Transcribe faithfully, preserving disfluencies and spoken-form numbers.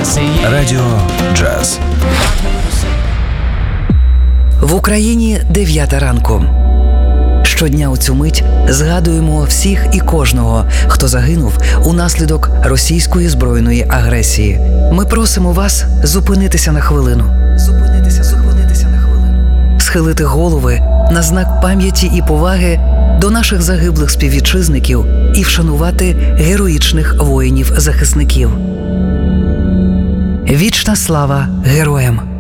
Радіо Джаз. В Україні дев'ята ранку. Щодня у цю мить згадуємо всіх і кожного, хто загинув унаслідок російської збройної агресії. Ми просимо вас зупинитися на хвилину. Зупинитися, зупинитися на хвилину. Схилити голови на знак пам'яті і поваги до наших загиблих співвітчизників і вшанувати героїчних воїнів-захисників. Вічна слава героям!